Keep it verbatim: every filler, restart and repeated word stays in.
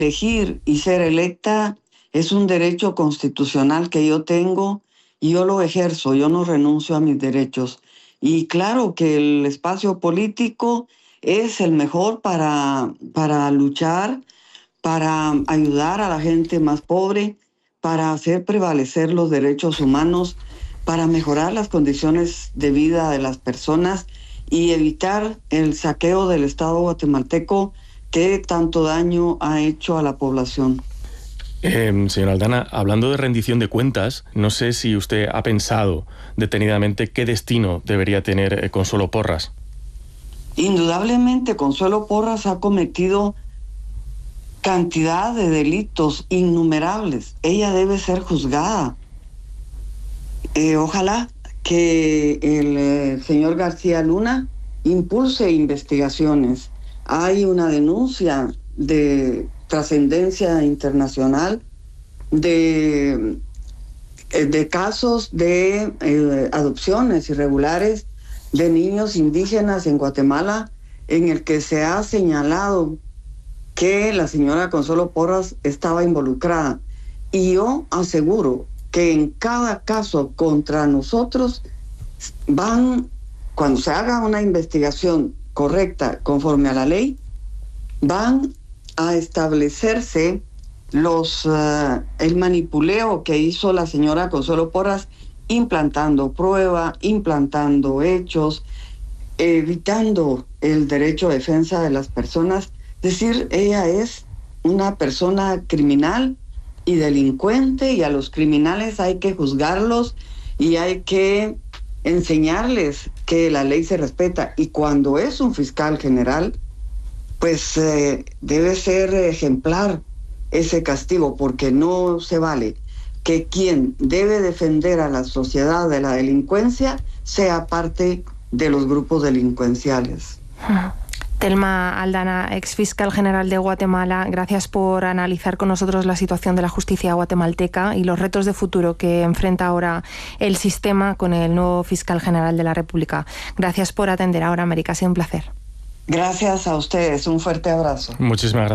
elegir y ser electa es un derecho constitucional que yo tengo y yo lo ejerzo, yo no renuncio a mis derechos. Y claro que el espacio político es el mejor para, para luchar, para ayudar a la gente más pobre, para hacer prevalecer los derechos humanos, para mejorar las condiciones de vida de las personas y evitar el saqueo del Estado guatemalteco que tanto daño ha hecho a la población. Eh, señora Aldana, hablando de rendición de cuentas, no sé si usted ha pensado detenidamente qué destino debería tener eh, Consuelo Porras. Indudablemente, Consuelo Porras ha cometido cantidad de delitos innumerables. Ella debe ser juzgada. Eh, ojalá que el eh, señor García Luna impulse investigaciones. Hay una denuncia de trascendencia internacional de, de casos de eh, adopciones irregulares de niños indígenas en Guatemala, en el que se ha señalado que la señora Consuelo Porras estaba involucrada. Y yo aseguro que en cada caso contra nosotros van, cuando se haga una investigación correcta conforme a la ley, van a establecerse los uh, el manipuleo que hizo la señora Consuelo Porras, implantando prueba, implantando hechos, evitando el derecho a defensa de las personas. Es decir, ella es una persona criminal y delincuente, y a los criminales hay que juzgarlos y hay que enseñarles que la ley se respeta. Y cuando es un fiscal general, pues eh, debe ser ejemplar ese castigo, porque no se vale que quien debe defender a la sociedad de la delincuencia sea parte de los grupos delincuenciales. Telma Aldana, ex fiscal general de Guatemala, gracias por analizar con nosotros la situación de la justicia guatemalteca y los retos de futuro que enfrenta ahora el sistema con el nuevo fiscal general de la República. Gracias por atender Ahora América, ha sido un placer. Gracias a ustedes, un fuerte abrazo. Muchísimas gracias.